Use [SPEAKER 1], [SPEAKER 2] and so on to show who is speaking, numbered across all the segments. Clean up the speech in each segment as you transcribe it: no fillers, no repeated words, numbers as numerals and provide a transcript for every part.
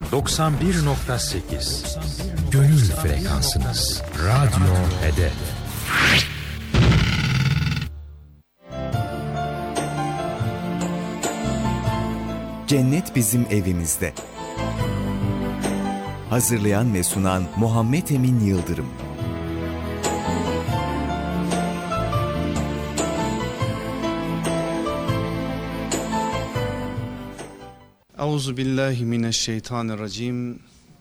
[SPEAKER 1] 91.8 Gönül frekansınız. Radyo Hedef.
[SPEAKER 2] Cennet bizim evimizde. Hazırlayan ve sunan Muhammed Emin Yıldırım.
[SPEAKER 3] Euzubillahimineşşeytanirracim.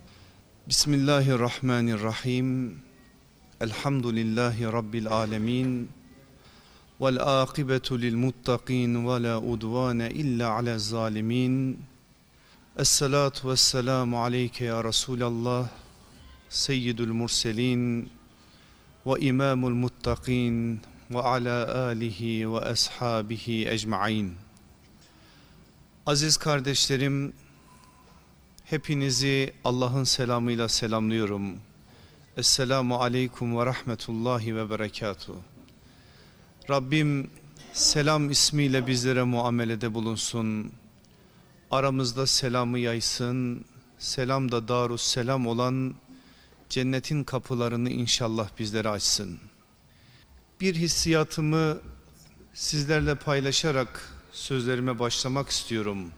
[SPEAKER 3] Bismillahirrahmanirrahim. Elhamdülillahi Rabbil alemin. Vel âkibetu lil muttaqin ve la udvane illa alel zalimin. Esselatu vesselamu aleyke ya Resulallah. Seyyidül murselin ve imamul muttaqin ve ala alihi ve ashabihi ecmaîn. Aziz kardeşlerim, hepinizi Allah'ın selamıyla selamlıyorum. Esselamu aleyküm ve rahmetullahi ve berekatuhu. Rabbim selam ismiyle bizlere muamelede bulunsun. Aramızda selamı yaysın. Selam da darusselam olan cennetin kapılarını inşallah bizlere açsın. Bir hissiyatımı sizlerle paylaşarak sözlerime başlamak istiyorum.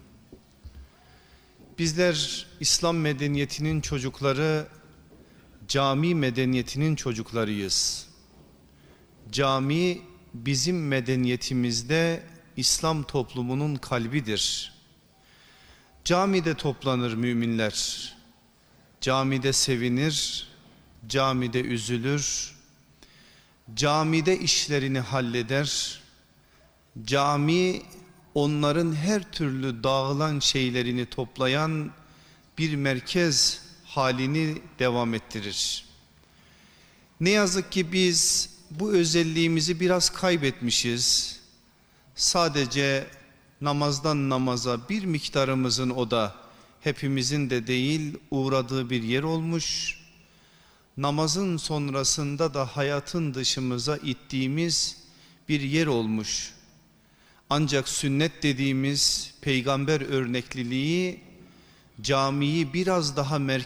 [SPEAKER 3] Bizler İslam medeniyetinin çocukları, cami medeniyetinin çocuklarıyız. Cami bizim medeniyetimizde İslam toplumunun kalbidir. Camide toplanır müminler. Camide sevinir, camide üzülür, camide işlerini halleder. Cami onların her türlü dağılan şeylerini toplayan bir merkez halini devam ettirir. Ne yazık ki biz bu özelliğimizi biraz kaybetmişiz. Sadece namazdan namaza bir miktarımızın, o da hepimizin de değil, uğradığı bir yer olmuş. Namazın sonrasında da hayatın dışımıza ittiğimiz bir yer olmuş. Ancak sünnet dediğimiz peygamber örnekliliği camiyi biraz daha merkez